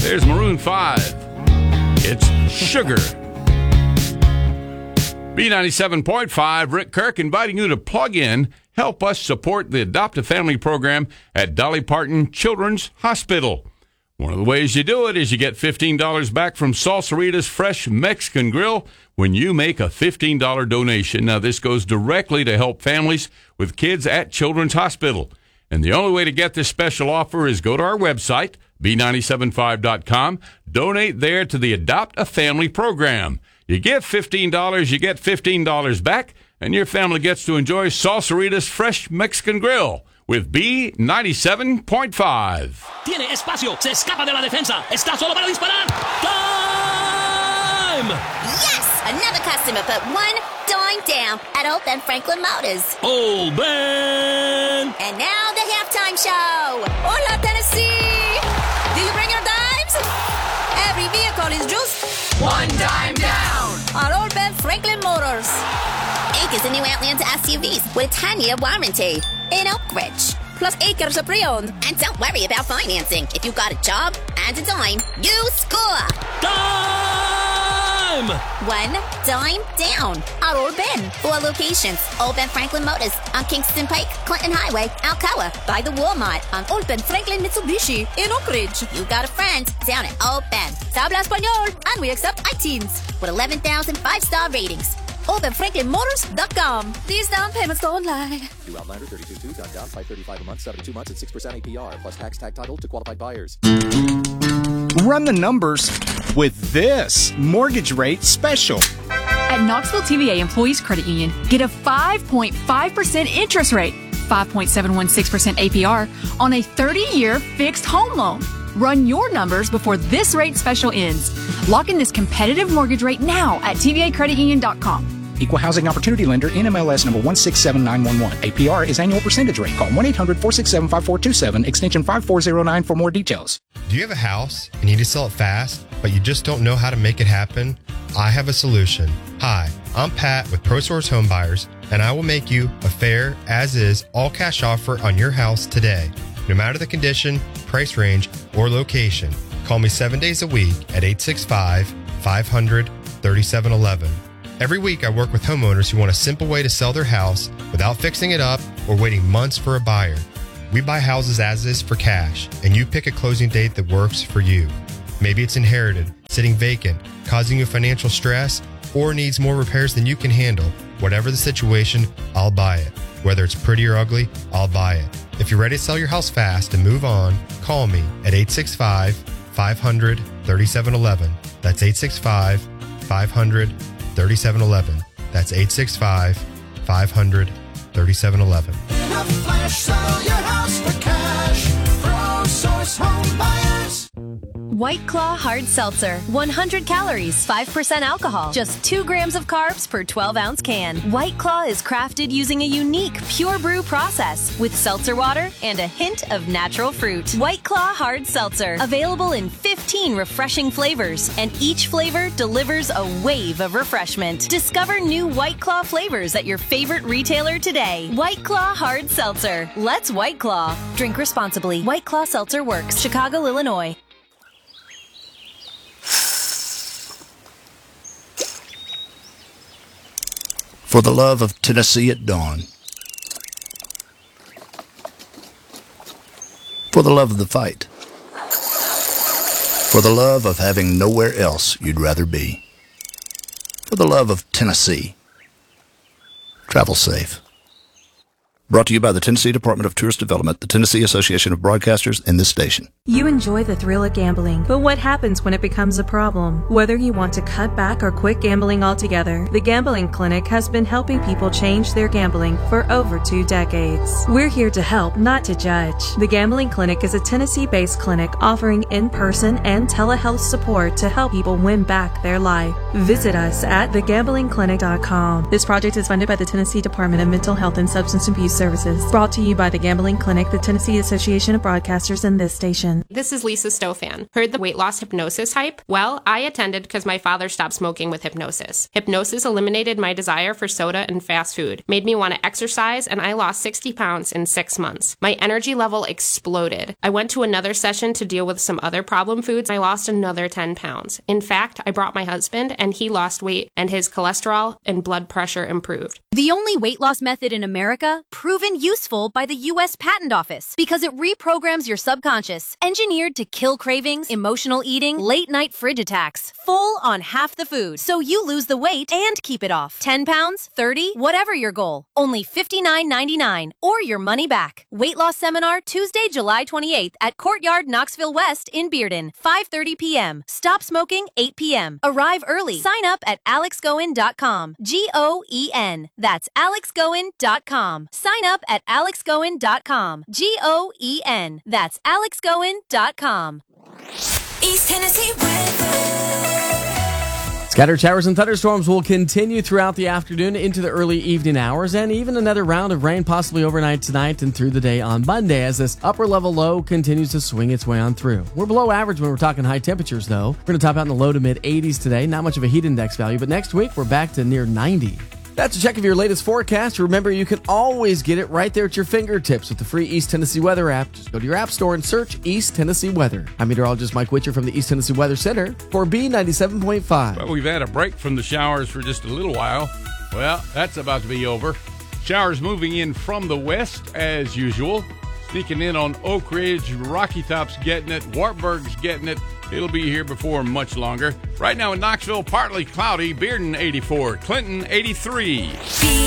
There's Maroon 5. It's Sugar. B97.5, Rick Kirk inviting you to plug in, help us support the Adopt a Family program at Dolly Parton Children's Hospital. One of the ways you do it is you get $15 back from Salsarita's Fresh Mexican Grill when you make a $15 donation. Now, this goes directly to help families with kids at Children's Hospital. And the only way to get this special offer is go to our website, B975.com, donate there to the Adopt a Family program. You give $15, you get $15 back, and your family gets to enjoy Salsarita's Fresh Mexican Grill with B97.5. Tiene espacio, se escapa de la defensa, está solo para disparar. Time! Yes! Another customer put one dime down at Old Ben Franklin Motors. Old Ben! And now the halftime show. Hola, Tennessee! Do you bring your dimes? Every vehicle is just one dime down at Old Ben Franklin Motors. Acres in new Atlanta SUVs with a 10-year warranty in Oak Ridge. Plus acres of pre-owned. And don't worry about financing. If you've got a job and a dime, you score. Time! One dime down at Old Ben. 4 locations. Old Ben Franklin Motors on Kingston Pike, Clinton Highway, Alcoa. By the Walmart on Old Ben Franklin Mitsubishi in Oak Ridge. You got a friend down at Old Ben. Habla Español. And we accept iTeens with 11,000 5-star ratings. OpenFranklinMotors.com. These down payments don't lie. New Outlander 32.2, done down 535 a month, 72 months at 6% APR, plus tax tag title to qualified buyers. Run the numbers with this mortgage rate special. At Knoxville TVA Employees Credit Union, get a 5.5% interest rate, 5.716% APR on a 30-year fixed home loan. Run your numbers before this rate special ends. Lock in this competitive mortgage rate now at tvacreditunion.com. Equal Housing Opportunity Lender, NMLS number 167911. APR is annual percentage rate. Call 1-800-467-5427, extension 5409 for more details. Do you have a house and you need to sell it fast, but you just don't know how to make it happen? I have a solution. Hi, I'm Pat with ProSource Home Buyers, and I will make you a fair, as-is, all-cash offer on your house today. No matter the condition, price range, or location, call me 7 days a week at 865-500-3711. Every week I work with homeowners who want a simple way to sell their house without fixing it up or waiting months for a buyer. We buy houses as is for cash, and you pick a closing date that works for you. Maybe it's inherited, sitting vacant, causing you financial stress, or needs more repairs than you can handle. Whatever the situation, I'll buy it. Whether it's pretty or ugly, I'll buy it. If you're ready to sell your house fast and move on, call me at 865-500-3711. That's 865-500-3711. That's 865-500-3711. In a flash, sell your house for cash. ProSource Home Buyers. White Claw Hard Seltzer. 100 calories, 5% alcohol, just 2 grams of carbs per 12-ounce can. White Claw is crafted using a unique pure brew process with seltzer water and a hint of natural fruit. White Claw Hard Seltzer. Available in 15 refreshing flavors, and each flavor delivers a wave of refreshment. Discover new White Claw flavors at your favorite retailer today. White Claw Hard Seltzer. Let's White Claw. Drink responsibly. White Claw Seltzer Works. Chicago, Illinois. For the love of Tennessee at dawn. For the love of the fight. For the love of having nowhere else you'd rather be. For the love of Tennessee. Travel safe. Brought to you by the Tennessee Department of Tourist Development, the Tennessee Association of Broadcasters, and this station. You enjoy the thrill of gambling, but what happens when it becomes a problem? Whether you want to cut back or quit gambling altogether, the Gambling Clinic has been helping people change their gambling for over 2 decades. We're here to help, not to judge. The Gambling Clinic is a Tennessee-based clinic offering in-person and telehealth support to help people win back their life. Visit us at thegamblingclinic.com. This project is funded by the Tennessee Department of Mental Health and Substance Abuse services. Brought to you by the Gambling Clinic, the Tennessee Association of Broadcasters, and this station. This is Lisa Stofan. Heard the weight loss hypnosis hype? Well, I attended because my father stopped smoking with hypnosis. Hypnosis eliminated my desire for soda and fast food, made me want to exercise, and I lost 60 pounds in 6 months. My energy level exploded. I went to another session to deal with some other problem foods. I lost another 10 pounds. In fact, I brought my husband, and he lost weight, and his cholesterol and blood pressure improved. The only weight loss method in America proven useful by the U.S. Patent Office because it reprograms your subconscious, engineered to kill cravings, emotional eating, late-night fridge attacks, full on half the food, so you lose the weight and keep it off. 10 pounds, 30, whatever your goal. Only $59.99 or your money back. Weight loss seminar Tuesday, July 28th at Courtyard Knoxville West in Bearden, 5:30 p.m. Stop smoking 8 p.m. Arrive early. Sign up at alexgoen.com. Goen. That's alexgoen.com. Sign up at alexgoen.com. Goen. That's alexgoen.com. East Tennessee weather. Scattered showers and thunderstorms will continue throughout the afternoon into the early evening hours, and even another round of rain possibly overnight tonight and through the day on Monday as this upper level low continues to swing its way on through. We're below average when we're talking high temperatures, though. We're going to top out in the low to mid 80s today. Not much of a heat index value, but next week we're back to near 90. That's a check of your latest forecast. Remember, you can always get it right there at your fingertips with the free East Tennessee Weather app. Just go to your app store and search East Tennessee Weather. I'm meteorologist Mike Witcher from the East Tennessee Weather Center for B97.5. Well, we've had a break from the showers for just a little while. Well, that's about to be over. Showers moving in from the west as usual. Sneaking in on Oak Ridge, Rocky Top's getting it, Wartburg's getting it. It'll be here before much longer. Right now in Knoxville, partly cloudy, Bearden 84, Clinton 83.